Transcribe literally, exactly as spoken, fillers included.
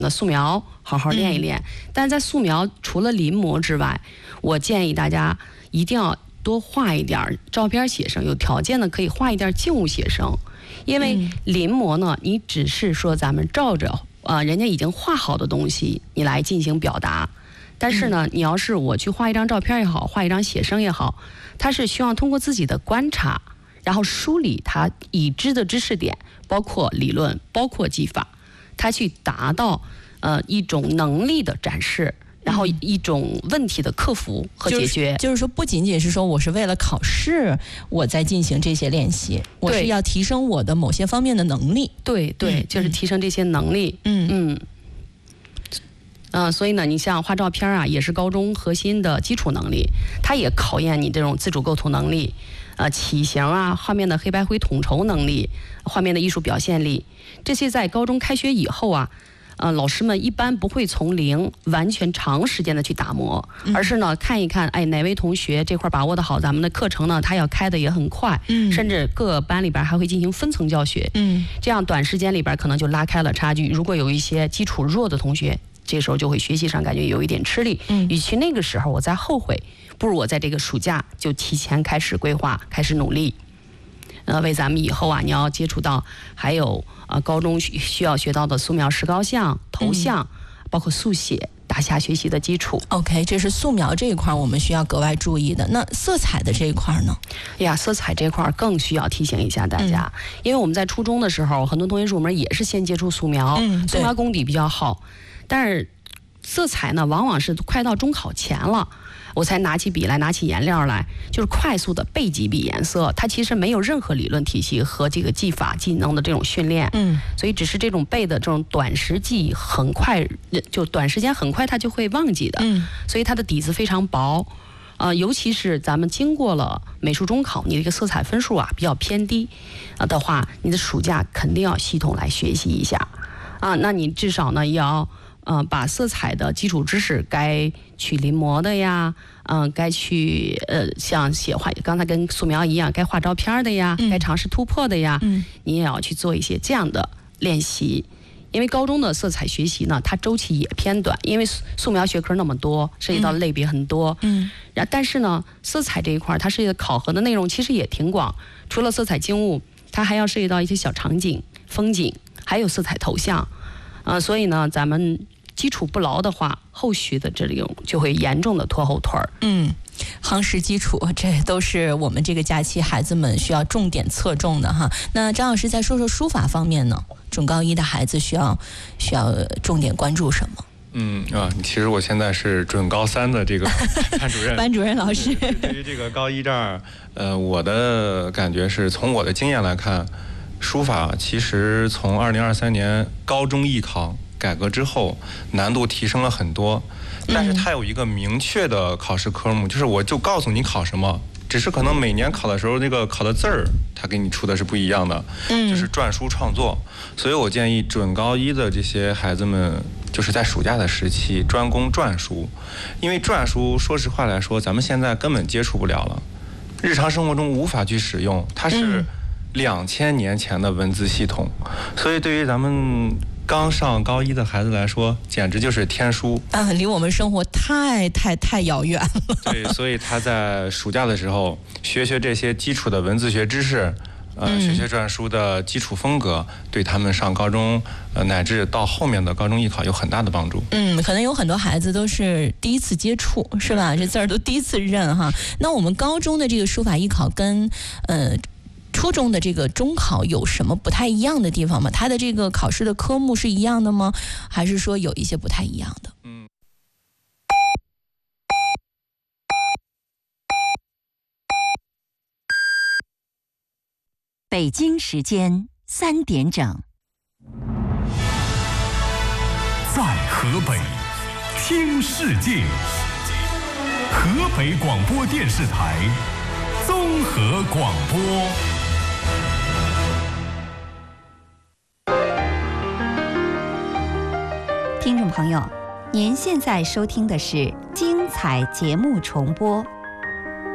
那素描好好练一练。嗯、但在素描除了临摹之外，我建议大家一定要多画一点照片写生，有条件的可以画一点静物写生。因为临摹呢，你只是说咱们照着呃人家已经画好的东西你来进行表达，但是呢，你要是我去画一张照片也好，画一张写生也好，它是希望通过自己的观察，然后梳理他已知的知识点，包括理论，包括技法，他去达到呃一种能力的展示。然后一种问题的克服和解决、 就是、就是说不仅仅是说我是为了考试我在进行这些练习，我是要提升我的某些方面的能力。 对对、嗯、就是提升这些能力。嗯嗯嗯、呃，所以呢你像画照片啊也是高中核心的基础能力，它也考验你这种自主构图能力，呃起形啊，画面的黑白灰统筹能力，画面的艺术表现力，这些在高中开学以后啊呃，老师们一般不会从零完全长时间的去打磨，而是呢看一看，哎，哪位同学这块把握的好，咱们的课程呢他要开的也很快，嗯，甚至各个班里边还会进行分层教学，嗯，这样短时间里边可能就拉开了差距。如果有一些基础弱的同学，这时候就会学习上感觉有一点吃力，嗯，与其那个时候我再后悔，不如我在这个暑假就提前开始规划，开始努力。呃，为咱们以后啊，你要接触到还有呃高中需要学到的素描、石膏像、头像，嗯、包括速写，打下学习的基础。 OK， 这是素描这一块我们需要格外注意的。那色彩的这一块呢？ 哎呀，色彩这块更需要提醒一下大家，嗯、因为我们在初中的时候，很多同学入门也是先接触素描，嗯、素描功底比较好，但是色彩呢，往往是快到中考前了。我才拿起笔来，拿起颜料来，就是快速的背几笔颜色。它其实没有任何理论体系和这个技法技能的这种训练，嗯，所以只是这种背的这种短时记忆，很快就短时间很快它就会忘记的，嗯，所以它的底子非常薄，呃，尤其是咱们经过了美术中考，你这个色彩分数啊比较偏低，啊的话，你的暑假肯定要系统来学习一下，啊，那你至少呢也要。呃，把色彩的基础知识该去临摹的呀，嗯、呃，该去呃像写画，刚才跟素描一样，该画照片的呀，嗯、该尝试突破的呀，嗯，你也要去做一些这样的练习。因为高中的色彩学习呢，它周期也偏短，因为素描学科那么多，涉及到的类别很多，嗯，然但是呢，色彩这一块它涉及的考核的内容其实也挺广，除了色彩静物，它还要涉及到一些小场景、风景，还有色彩头像。呃，所以呢，咱们基础不牢的话，后续的这种就会严重的拖后腿儿。 嗯，夯实基础，这都是我们这个假期孩子们需要重点侧重的哈。那张老师再说说书法方面呢？准高一的孩子需要需要重点关注什么？ 嗯啊，其实我现在是准高三的这个班主任， 班主任老师。 对于这个高一这儿，呃，我的感觉是从我的经验来看。书法其实从二零二三年高中艺考改革之后，难度提升了很多，但是它有一个明确的考试科目，就是我就告诉你考什么，只是可能每年考的时候那个考的字儿，它给你出的是不一样的，就是篆书创作。所以我建议准高一的这些孩子们，就是在暑假的时期专攻篆书，因为篆书说实话来说，咱们现在根本接触不了了，日常生活中无法去使用，它是。两千年前的文字系统，所以对于咱们刚上高一的孩子来说，简直就是天书啊，离我们生活太太太遥远了。 对，所以他在暑假的时候学学这些基础的文字学知识，呃，嗯、学学篆书的基础风格，对他们上高中，呃，乃至到后面的高中艺考有很大的帮助。 嗯，可能有很多孩子都是第一次接触，是吧？这字儿都第一次认哈。那我们高中的这个书法艺考跟呃。初中的这个中考有什么不太一样的地方吗？它的这个考试的科目是一样的吗？还是说有一些不太一样的？嗯。 北京时间三点整。 在河北听世界，河北广播电视台综合广播。 听众朋友，您现在收听的是精彩节目重播。